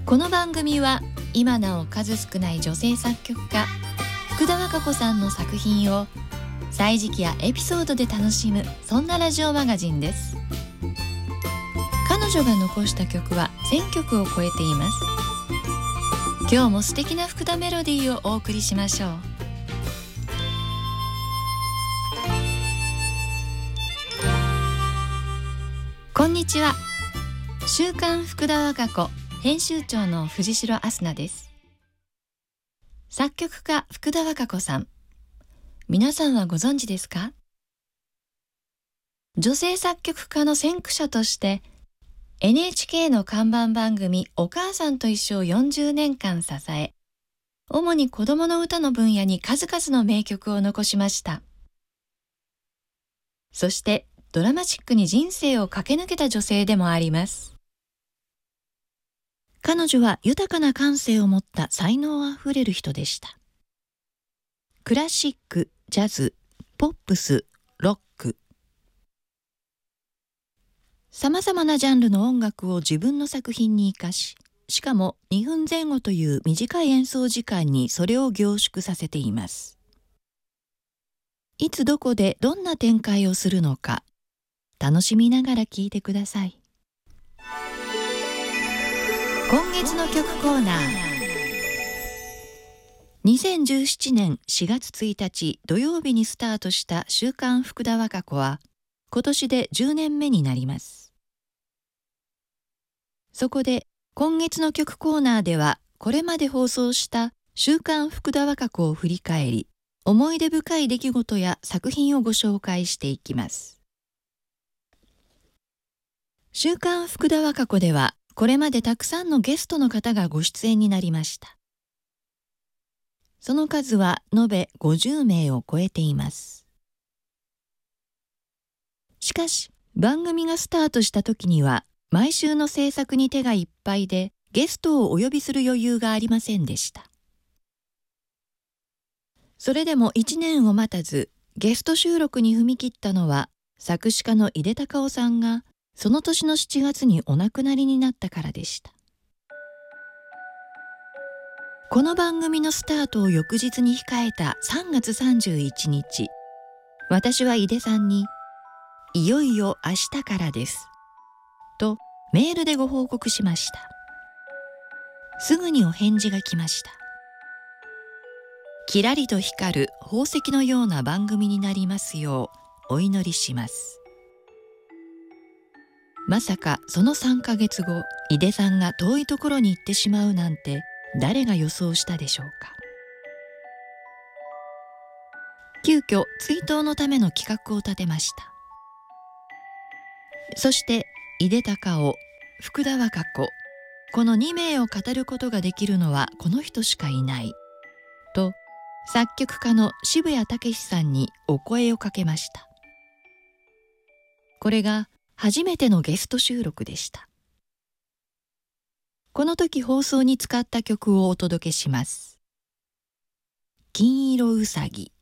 この番組は今なお数少ない女性作曲家福田和子さんの作品を歳時記やエピソードで楽しむ、そんなラジオマガジンです。彼女が残した曲は1000曲を超えています。今日も素敵な福田メロディーをお送りしましょう。こんにちは。週刊福田和子編集長の藤代明日奈です。作曲家福田和子さん、皆さんはご存知ですか？女性作曲家の先駆者として NHK の看板番組お母さんと一緒を40年間支え、主に子供の歌の分野に数々の名曲を残しました。そしてドラマチックに人生を駆け抜けた女性でもあります。彼女は豊かな感性を持った才能あふれる人でした。クラシック、ジャズ、ポップス、ロック、さまざまなジャンルの音楽を自分の作品に生かし、しかも2分前後という短い演奏時間にそれを凝縮させています。いつどこでどんな展開をするのか、楽しみながら聴いてください。今月の曲コーナー。2017年4月1日土曜日にスタートした週刊福田和子は今年で10年目になります。そこで今月の曲コーナーではこれまで放送した週刊福田和子を振り返り、思い出深い出来事や作品をご紹介していきます。週刊福田和子ではこれまでたくさんのゲストの方がご出演になりました。その数は延べ50名を超えています。しかし番組がスタートした時には毎週の制作に手がいっぱいでゲストをお呼びする余裕がありませんでした。それでも1年を待たずゲスト収録に踏み切ったのは作詞家の井出孝雄さんがその年の7月にお亡くなりになったからでした。この番組のスタートを翌日に控えた3月31日、私は井出さんに「いよいよ明日からです」とメールでご報告しました。すぐにお返事が来ました。きらりと光る宝石のような番組になりますようお祈りします。まさかその3ヶ月後、井出さんが遠いところに行ってしまうなんて誰が予想したでしょうか。急遽追悼のための企画を立てました。そして井出孝雄、福田和子、この2名を語ることができるのはこの人しかいないと作曲家の渋谷武さんにお声をかけました。これが初めてのゲスト収録でした。この時放送に使った曲をお届けします。金色うさぎ。